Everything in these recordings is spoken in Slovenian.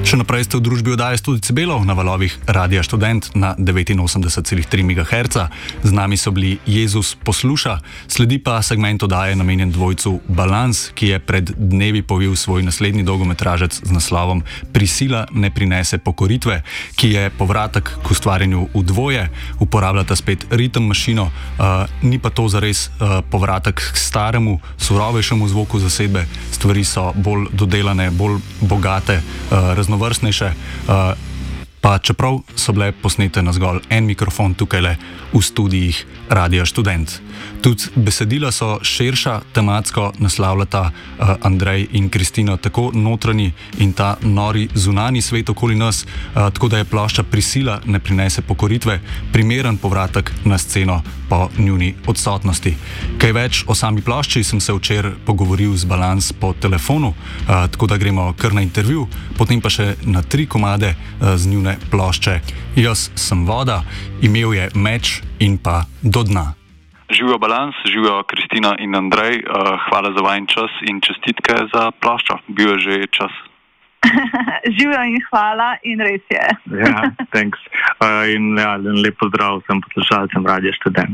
Še naprej ste v družbi oddaje Studio Cibelov na valovih Radia Študent na 89,3 MHz. Z nami so bili Jezus posluša, sledi pa segment oddaje namenjen dvojcu Balans, ki je pred dnevi povil svoj naslednji dolgometražec z naslovom Prisila ne prinese pokoritve, ki je povratek k ustvarjanju v dvoje, uporabljata spet ritem mašino, ni pa to zares povratek k staremu, surovejšemu zvoku zasedbe, stvari so bolj dodelane, bolj bogate, raznovrstnejše, pa čeprav so bile posnete na zgolj en mikrofon tukajle v studijih Radia Študent. Tudi besedila so širša, tematsko naslavljata Andrej in Kristina tako notranji in ta nori zunani svet okoli nas, tako da je plošča Prisila ne prinese pokoritve primeren povratek na sceno po njuni odsotnosti. Kaj več o sami plošči sem se včeraj pogovoril z Balans po telefonu, tako da gremo kar na intervju, potem pa še na 3 komade z njune plošče. Jaz sem voda, imel je Meč in pa Do dna. Živijo Balans, živijo Kristina in Andrej, hvala za vajen čas in čestitke za ploščo. Bil je že čas. Živijo in hvala in res je. Ja, thanks. In lep pozdrav vsem poslušalcem Radia Študent.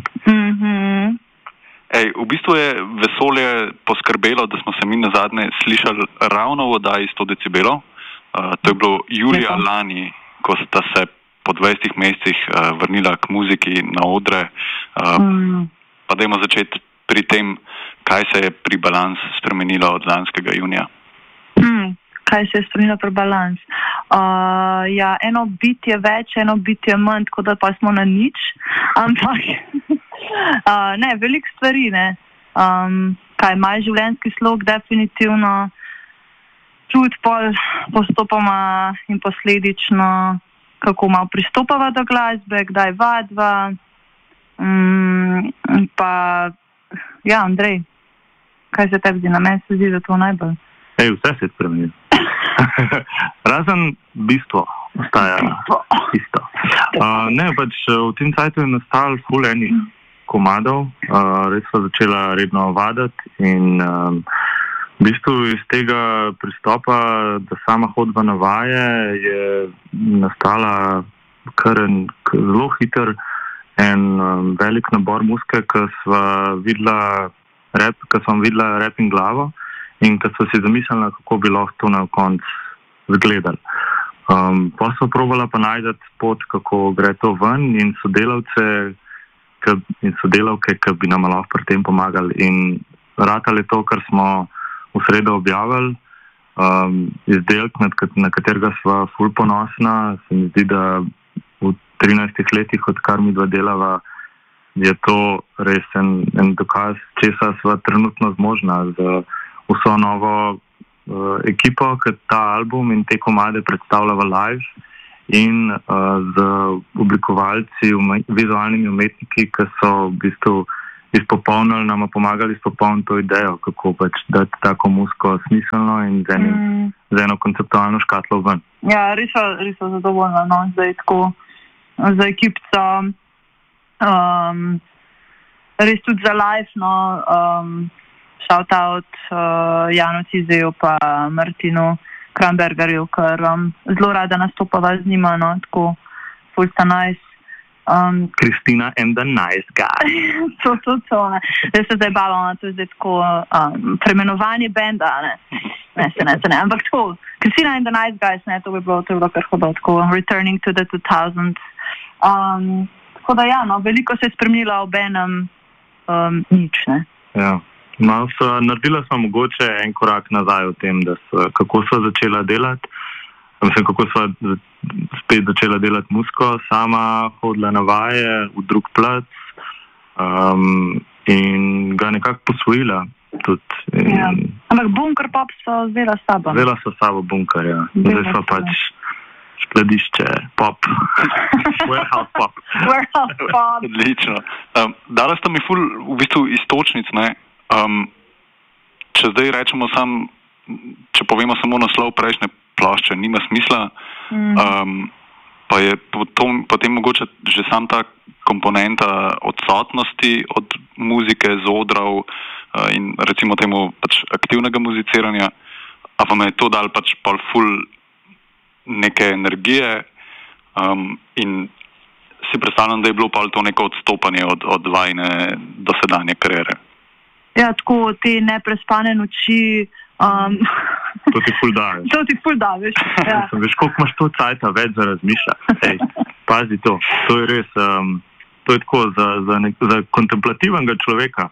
V bistvu je vesolje poskrbelo, da smo se mi nazadnje slišali ravno v oddaji 100 decibelov. To je bilo julija lani, ko sta se po 20 mesecih vrnila k muziki na odre. Pa dajmo začeti pri tem, kaj se je pri Balans spremenilo od lanskega junija. Kaj se je spremenilo pri Balans? Eno bitje več, eno bitje manj, tako da pa smo na nič. Ampak ne, veliko stvari, ne. Maj življenjski slog definitivno, tudi postopoma in posledično, kako malo pristopava do glasbe, kdaj vadva. Andrej, kaj se tebi zdi? Na meni se zdi, da to najbolj? Vse se je spremenilo. Razen bistvo ostaja isto. V tem cajtu je nastal ful enih komadov, res so začela redno vaditi in v bistvu iz tega pristopa, da sama hodba na vaje, je nastala kar zelo hiter en velik nabor muzike, ko sem videla rap in glavo in ko sem si zamislila, kako bi lahko to na konc zgledali. Pa sem probala pa najti pot, kako gre to ven in sodelavce in sodelavke, ki bi nam lahko pri tem pomagali. In ratalo je to, kar smo v sredo objavili, izdelek, na katerega sva ful ponosna. Se mi zdi, da v 13 letih, odkar mi dva delava, je to res en dokaz, česa sva trenutno zmožna z vso novo ekipo, ki ta album in te komade predstavljava live in z oblikovalci, vizualnimi umetniki, ki so v bistvu nama pomagali izpopolniti to idejo, kako pač dati tako muziko smiselno in z eno konceptualno škatlo ven. Ja, res so zadovoljna, no, zdaj tako za ekipco, res tudi za live, no, shout out Janu Cizeju pa Martinu Krambergerju, ker zelo rada nastopava z njima, no, tako full sta nice. Kristina and the nice guy. To. Zdaj se zdaj bavamo, to je zdaj tako premenovanje benda, ne. Ne, ampak tako, Kristina and the nice guys, ne, to bi bilo kar hodo, tako returning to the 2000s. Tako da ja, no, veliko se je spremenilo ob enem nič, ne. Ja, naredila sem mogoče en korak nazaj v tem, kako so začela delati. Kako sva spet začela delati muziko, sama hodila na vaje v drug plac in ga nekako posvojila tudi. Ampak Bunker Pop so vzela s sabo. Vzela so s sabo Bunker, ja. Zdaj so pač skladišče pop. Warehouse pop. Odlično. Dala sta mi ful v bistvu istočnic, ne. Če zdaj rečemo če povemo samo naslov prejšnje plošče, nima smisla, pa je potem mogoče že sam ta komponenta odsotnosti od muzike, z odrov in recimo temu pač aktivnega muziciranja, a vam je to dal pač pol ful neke energije in si predstavljam, da je bilo pa to neko odstopanje od vajne dosedanje kariere. Ja, tako te neprespane noči. To ti ful da, veš. Ja. Veš, koliko imaš to cajta več za razmišljati. Pazi to. To je res, to je tako za kontemplativnega človeka.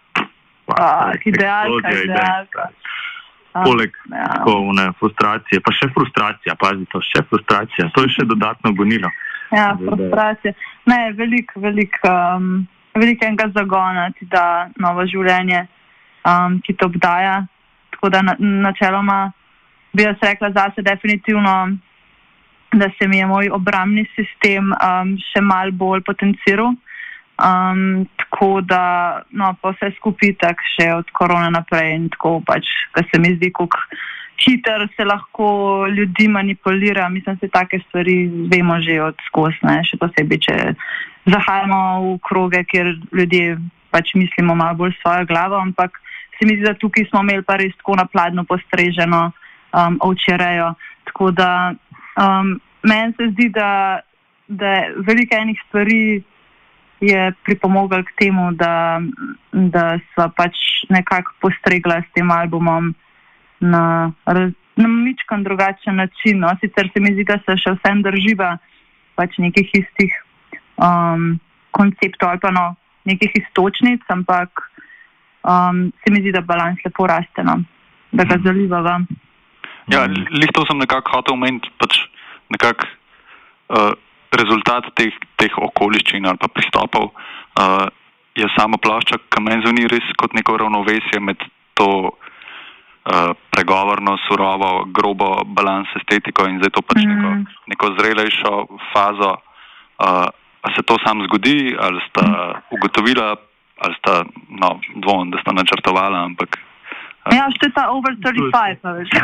Idealka. Poleg frustracije, pa še frustracija, pazi to, to je še dodatno gonilo. Ja, frustracija. Ne, veliko enega zagona ti da novo življenje, ki te obdaja. Tako da načeloma bi jaz rekla zase definitivno, da se mi je moj obrambni sistem še malo bolj potenciral. Tako da, pa vse skupaj tak še od korona naprej in tako pač, da se mi zdi, koliko hiter se lahko ljudi manipulira. Mislim, se take stvari vemo že od skozi, ne, še posebej, če zahajamo v kroge, kjer ljudje pač mislimo malo bolj svojo glavo, ampak se mi zdi, da tukaj smo imeli pa res tako napladno postreženo ovčjerejo. Tako da meni se zdi, da veliko enih stvari je pripomogel k temu, da sva pač nekako postregla s tem albumom na mičkan drugačen način. No? Sicer se mi zdi, da se še vsem drživa pač nekih istih konceptov ali pa nekih istočnic, ampak se mi zdi, da balans lepo raste, da ga zalivava. Ja, to sem nekako hotel omeniti, pač nekako rezultat teh okoliščin ali pa pristopov je sama plošča, ki meni zveni res kot neko ravnovesje med to pregovorno, surovo, grobo balans estetiko in zdaj to pač neko zrelejšo fazo. A se to sam zgodi, ali sta ugotovila, ali sta, dvom, da sta načrtovala, ampak... Ja, še ta over 35, pa veš.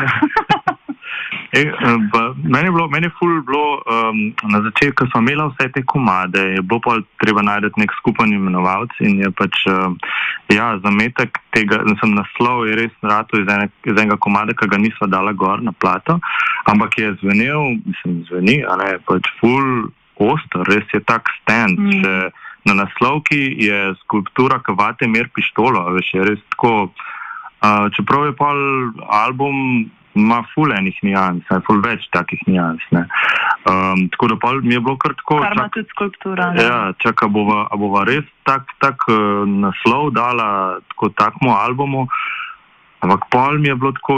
Meni je ful bilo, na začetku, ko smo imeli vse te komade, je bilo pa treba najti nek skupen imenovalc in je pač, zametek tega, naslov je res rato iz enega komada, ki ga nisva dala gor na plato, ampak je zveni, pač ful oster, res je tak stand, na naslovki je skulptura Kavate Mer pištolo, veš, je res tako, čeprav je pa album ima ful enih nijans, ful več takih nijans, ne. Tako da pa mi je bilo kar tako... Kar ima tudi skulptura, ne. Ja, čak, a bova res tak naslov dala tako takmu albumu, ampak pol mi je bilo tako,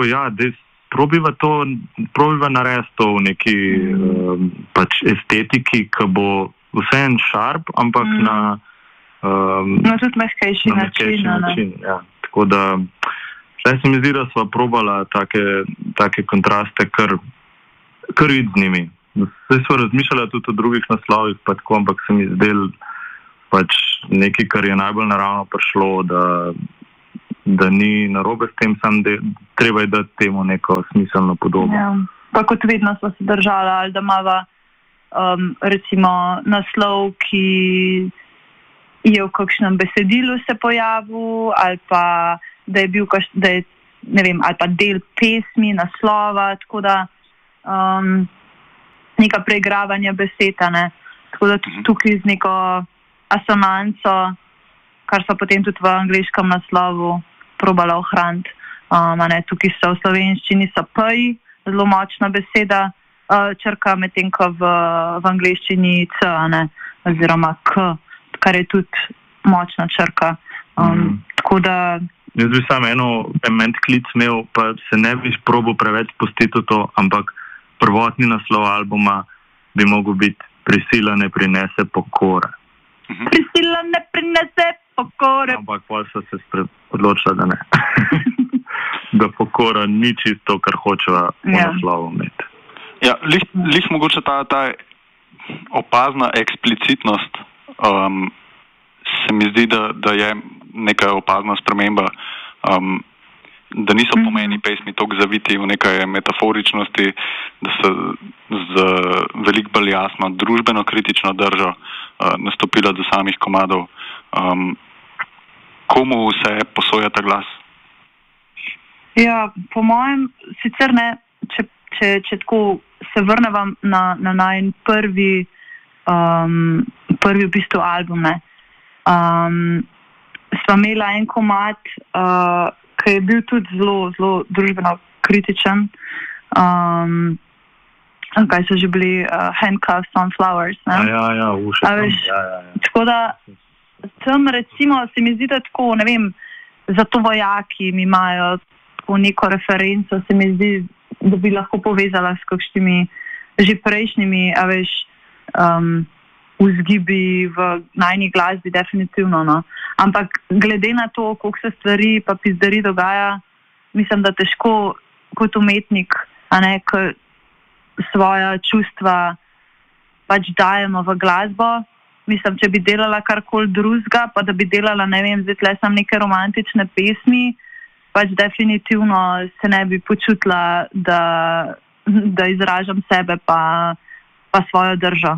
probiva narediti to v neki pač estetiki, ki bo vseeno sharp, ampak na tudi mehkejši način. Ja. Tako da zdaj se mi zdi, da sva probala take kontraste kar iti z njimi. Zdaj sva razmišljala tudi o drugih naslovih, pa tako, ampak se mi zdel pač nekaj, kar je najbolj naravno prišlo, da ni narobe s tem, sam treba je dati temu neko smiselno podobo. Ja. Pa kot vedno sva se držala, ali da imava recimo naslov, ki je v kakšnem besedilu se pojavil, ali pa da je bil, ali pa del pesmi, naslova, tako da neka preigravanja besed, ne. Tako da tukaj z neko asonanco, kar so potem tudi v angleškem naslovu probala ohraniti. Tukaj so v slovenščini so P, zelo močna beseda, črka, medtem ko v angleščini C, ne, oziroma K, kar je tudi močna črka. Tako da... Jaz bi sam en klic imel, pa se ne bi probal preveč spustiti v to, ampak prvotni naslov albuma bi mogel biti Prisila ne prinese pokore. Prisila ne prinese pokore. Ampak pol so se odločila, da ne. Da pokora ni čisto, kar hočeva v naslovu imeti. Ja, lih mogoče ta opazna eksplicitnost se mi zdi, da je neka opazna sprememba, da niso pomeni pesmi toliko zaviti v nekaj metaforičnosti, da so z veliko bolj jasno družbeno kritično držo nastopila do samih komadov. Komu se posoja ta glas? Ja, po mojem, sicer ne, če tako se vrneva na najin prvi v bistvu album, ne. Sva imela en komad, ki je bil tudi zelo, zelo družbeno kritičen. Kaj so že bili Handcuffs on Flowers, ne? Ja, Tako da tam recimo se mi zdi, da tako, ne vem, zato vojaki mi imajo tako neko referenco, se mi zdi, da bi lahko povezala s kakšnimi že prejšnjimi, vzgibi v najni glasbi, definitivno, no. Ampak glede na to, koliko se stvari pa pizdari dogaja, mislim, da težko kot umetnik, ko svoja čustva pač dajemo v glasbo. Mislim, če bi delala karkoli drugega, pa da bi delala, ne vem, zdaj tle sam neke romantične pesmi, pač definitivno se ne bi počutila, da izražam sebe pa svojo držo,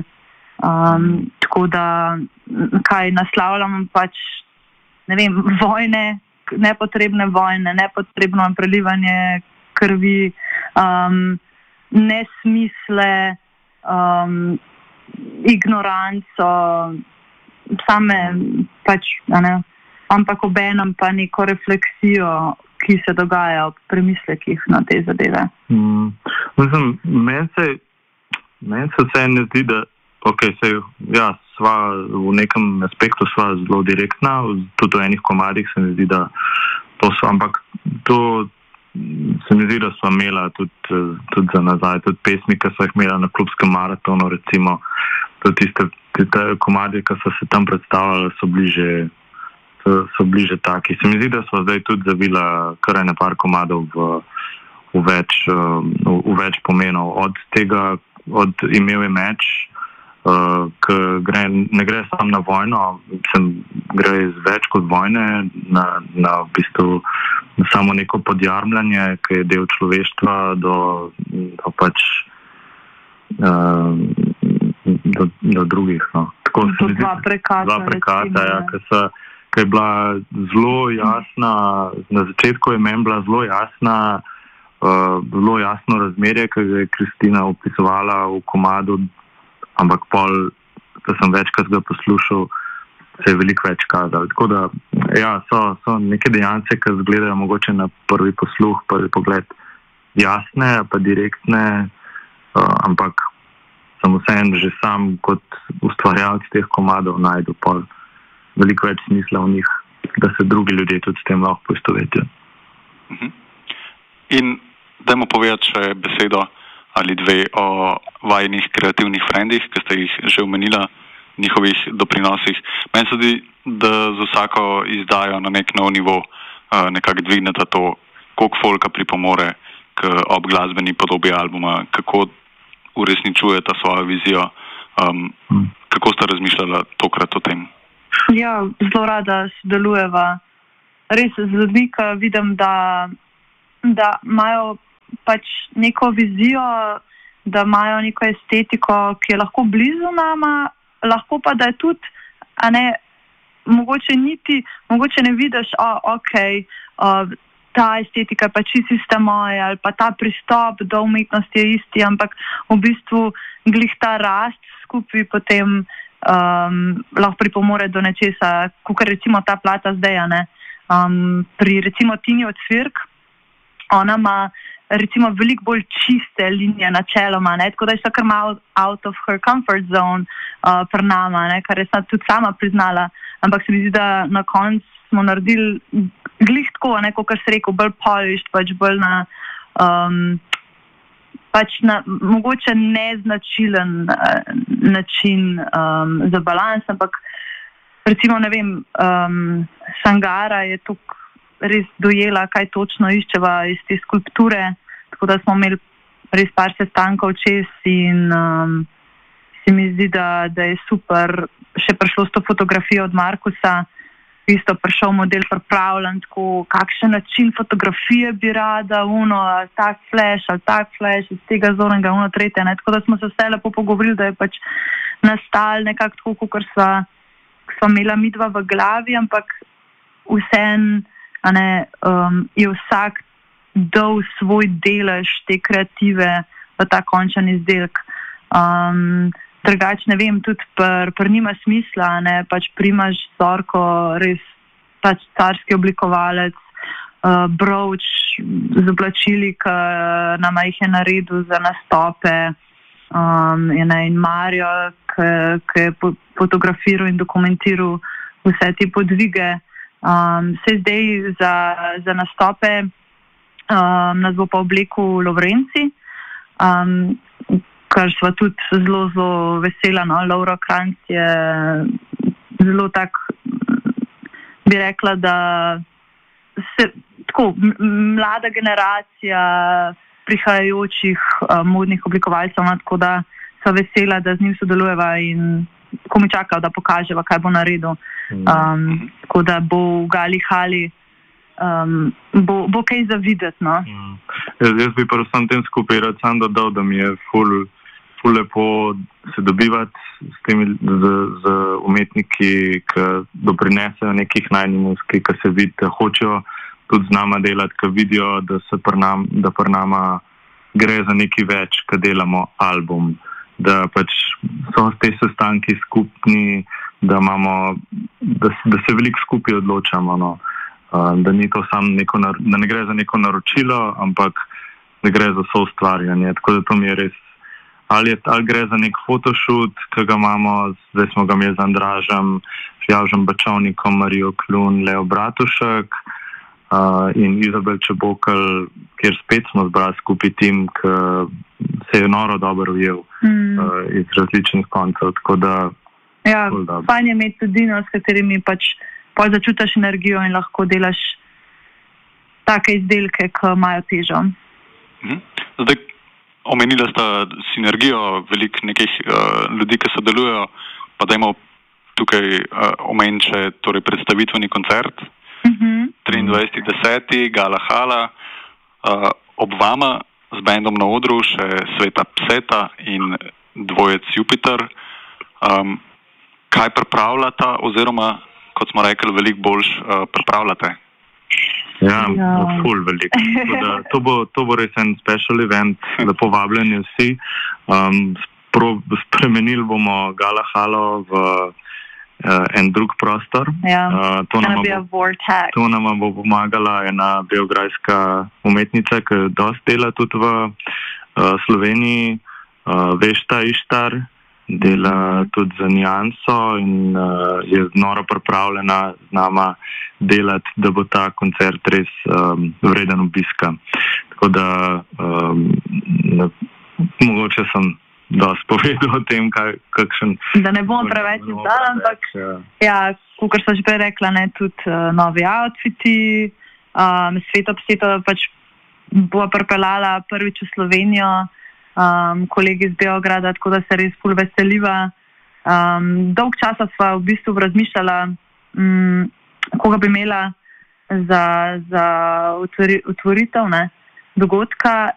tako da kaj naslavljam pač, ne vem, vojne, nepotrebne vojne, nepotrebno prelivanje krvi, nesmisle, ignoranco, same pač, ampak obenem pa neko refleksijo, ki se dogaja ob premislekih na te zadeve. Mislim, meni se vse ne zdi, da sva v nekem aspektu sva zelo direktna, tudi v enih komadih se mi zdi, da to so, ampak to se mi zdi, da sva imela tudi za nazaj, tudi pesmi, ki so jih imela na klubskem maratonu, recimo, tudi tiste komadi, ki so se tam predstavljali, so bliže taki. Se mi zdi, da sva zdaj tudi zavila kar ene par komadov v več pomenov. Od tega, imel je meč, ne gre samo na vojno, gre več kot vojne, na v bistvu samo neko podjarmljanje, ki je del človeštva do drugih. No. Tako se mi zdi, dva prekata, ki je bila zelo jasna, na začetku je meni bila zelo jasno razmerje, ki ga je Kristina opisovala v komadu, ampak pol, da sem večkrat ga poslušal, se je veliko več kazalo. Tako da, so neke dejance, ki zgledajo mogoče na prvi posluh, prvi pogled jasne, pa direktne, ampak sem vseeno že sam kot ustvarjalec teh komadov najdu pol veliko več smisla v njih, da se drugi ljudje tudi s tem lahko poistovetijo. In dajmo povedati še besedo ali dve o vajinih kreativnih frendih, ki ste jih že omenila, njihovih doprinosih. Meni se zdi, da z vsako izdajo na nek nov nivo nekako dvigneta to, koliko folka pripomore k obglasbeni podobi albuma, kako uresničujeta svojo vizijo, kako ste razmišljala tokrat o tem? Ja, zelo rada sodelujeva. Res z ljudmi, ki vidim, da imajo pač neko vizijo, da imajo neko estetiko, ki je lahko blizu nama, lahko pa da je tudi, mogoče ne vidiš, ta estetika pa čisto ista moja, ali pa ta pristop do umetnosti je isti, ampak v bistvu glih ta rast skupaj potem lahko pripomore do nečesa, kakor recimo ta plata zdaj, pri recimo Tini od Cvirk, ona ima recimo veliko bolj čiste linije načeloma, tako da je kar malo out of her comfort zone pri nama, kar je tudi sama priznala, ampak se mi zdi, da na koncu smo naredili glih tako, kot se rekel, bolj polished, pač bolj na mogoče neznačilen način za balans, ampak recimo, ne vem, Sangara je tukaj res dojela, kaj točno iščeva iz te skulpture, tako da smo imeli res par sestankov čez in se mi zdi, da je super še prišlo s to fotografijo od Markusa, isto prišel model pripravljen, tako kakšen način fotografije bi rada, ali tak flash, iz tega zornega, tretje, tako da smo se vse lepo pogovorili, da je pač nastal nekako tako, kot sva imela midva v glavi, ampak vseeno je vsak dal svoj delež te kreative v ta končan izdelek. Drugače ne vem, tudi pri nima smisla, ne, pač Primož Zorko, res pač carski oblikovalec, Brovč z oblačili, ki nama jih je naredil za nastope, in Mario, ki je fotografiral in dokumentiral vse te podvige. Se zdaj za nastope nas bo pa oblekel Lovrenci, kar sva tudi zelo, zelo vesela. No? Laura Kranjc je zelo tak, bi rekla, da se tako mlada generacija prihajajočih modnih oblikovalcev, tako da sva vesela, da z njim sodelujeva in ko mi čakal, da pokaževa, kaj bo naredil. Tako da bo v Gali Hali bo kaj za videti. No? Jaz bi pa vsem tem skupaj rad sam dodal, da mi je ful lepo se dobivati z umetniki, ki doprinesejo nekih najnih muski, ki se vidi, da hočejo tudi z nama delati, ki vidijo, da pri nama gre za nekaj več, ki delamo album, da pač so te sestanki skupni, da se veliko skupaj odločamo, no. Da ni to samo da ne gre za neko naročilo, ampak da gre za soustvarjanje. Tako da to mi je res, ali gre za nek photoshoot, ki ga imamo, zdaj smo ga imeli z Andražem, Fjažem Bačovnikom, Marijo Klun, Leo Bratušek in Izabel Čebokl, kjer spet smo zbrali skupaj tim, ki se je noro dobro ujel iz različnih koncev. Tako da ja, fajn je imeti tudi, s katerimi pač začutiš energijo in lahko delaš take izdelke, ki imajo težo. Zdaj, omenila sta sinergijo veliko nekih ljudi, ki sodelujejo, pa dajmo tukaj omeniti še torej predstavitveni koncert, 23.10. Gala Hala, ob vama z bendom na odru še Sveta Pseta in dvojec Jupiter. Kaj pripravljata oziroma, kot smo rekli, veliko bolj pripravljate? Ja, ful veliko. To bo res en special event, lepo vabljeni vsi. Spremenili bomo Gala Halo v en drug prostor. Ja, to nama bo pomagala ena beograjska umetnica, ki dosti dela tudi v Sloveniji, Vešta Ištar, dela tudi za Nianso in je noro pripravljena z nama delati, da bo ta koncert res vreden obiska. Tako da mogoče sem dosti povedal o tem, kakšen... Da ne bomo preveč izdala, ampak ja, kakor sem že prej rekla, ne, tudi novi outfiti, Sveta Pseta pač bo pripeljala prvič v Slovenijo, kolegi iz Beograda, tako da se res ful veseliva. Dolg časa sva v bistvu razmišljala, koga bi imela za otvoritev dogodka